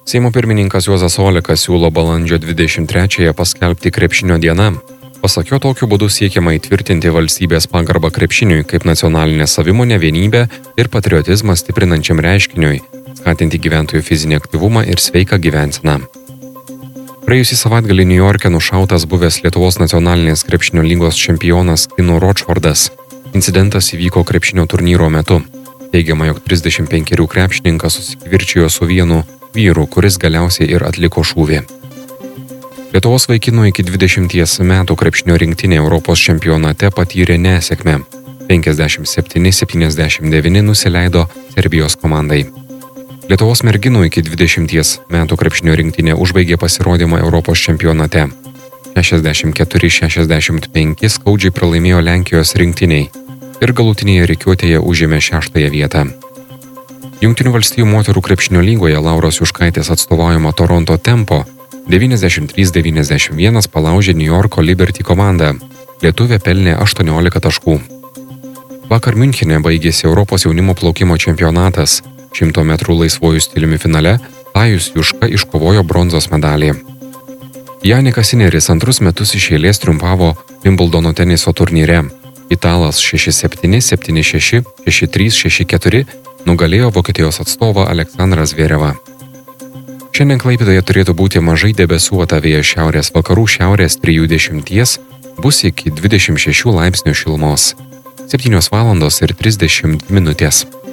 Seimo pirmininkas Juozas Olekas siūlo balandžio 23-ąją paskelbti krepšinio dieną. Pasak jo, tokiu būdu siekiama įtvirtinti valstybės pagarbą krepšiniui kaip nacionalinę savimonę, vienybę ir patriotizmą stiprinančiam reiškiniui, skatinti gyventojų fizinį aktyvumą ir sveiką gyvenseną. Praėjusį savaitgalį Niujorke nušautas buvęs Lietuvos nacionalinės krepšinio lygos čempionas Kino Ročfordas. Incidentas įvyko krepšinio turnyro metu. Teigiama, jog 35 krepšininkas susikivirčijo su vienu vyru, kuris galiausiai ir atliko šūvį. Lietuvos vaikinų iki 20 metų krepšinio rinktinė Europos čempionate patyrė nesėkmę. 57-79 nusileido Serbijos komandai. Lietuvos merginų iki 20 metų krepšinio rinktinė užbaigė pasirodymą Europos čempionate. 64-65 skaudžiai pralaimėjo Lenkijos rinktiniai ir galutinėje rikiuotėje užėmė 6 vietą. Jungtinių valstijų moterų krepšinio lygoje Lauros Juškaitės atstovaujama Toronto Tempo 93-91 palaužė Niujorko Liberty komandą. Lietuvė pelnė 18 taškų. Vakar Miunchene baigėsi Europos jaunimo plaukimo čempionatas. 100 metrų laisvojų stiliumi finale Tajus Juška iškovojo bronzos medalį. Janikas Sineris antrus metus iš eilės triumfavo Wimbledono teniso turnyre. Italas 6-7, 7-6, 6-3, 6-4 nugalėjo Vokietijos atstovą Aleksandrą Zverevą. Šiandien Klaipėdoje turėtų būti mažai debesuota, vėjas šiaurės vakarų šiaurės 30 bus iki 26 laipsnių šilumos. 7:30 ir 30 minutės.